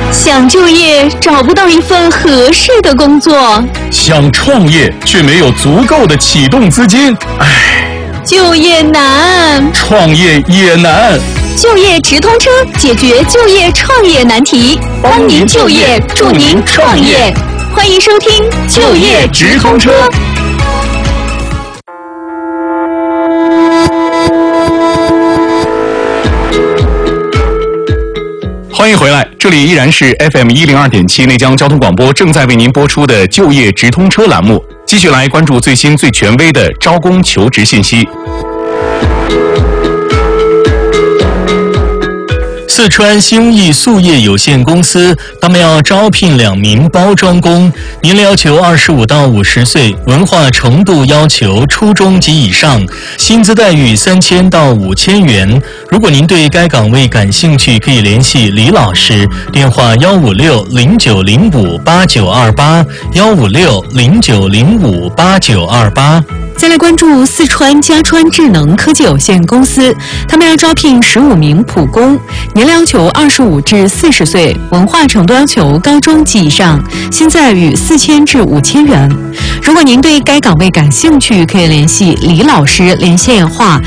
想就业找不到一份合适的工作， 想创业却没有足够的启动资金， 就业难， 创业也难。 就业直通车解决就业创业难题，帮您就业，助您创业。欢迎收听就业直通车。 欢迎回来，这里依然是 FM102.7 内江交通广播正在为您播出的就业直通车栏目，继续来关注最新最权威的招工求职信息。 四川兴义塑业有限公司，他们要招聘2名包装工，年龄要求25到50岁，文化程度要求初中及以上，薪资待遇3000到5000元。如果您对该岗位感兴趣，可以联系李老师，电话156-0905-8928，156-0905-8928。 再来关注四川嘉川智能科技有限公司，他们要招聘15名普工，年龄要求25至40岁，文化程度要求高中及以上，薪资待遇4000至5000元。如果您对该岗位感兴趣，可以联系李老师，联系电话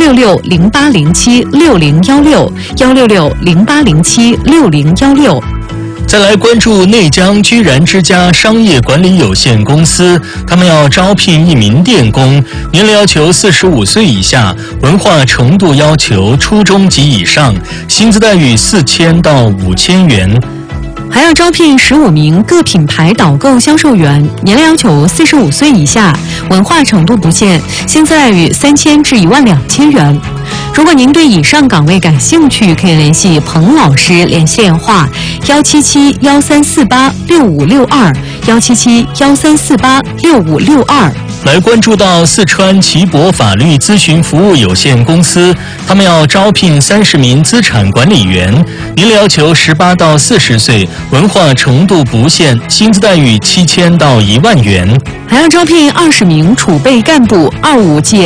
166-0807-6016，166-0807-6016。 再来关注内江居然之家商业管理有限公司，他们要招聘1名电工，年龄要求45岁以下，文化程度要求初中及以上，薪资待遇4000到5000元。 还要招聘15名各品牌导购销售员，年龄要求45岁以下，文化程度不限，薪资待遇3000至12000元。如果您对以上岗位感兴趣，可以联系彭老师，联系电话177-1348-6562，177-1348-6562。 来关注到四川奇博法律咨询服务有限公司，他们要招聘30名资产管理员，年龄要求18到40岁，文化程度不限，薪资待遇7000到1万元。 还要招聘20名储备干部，25届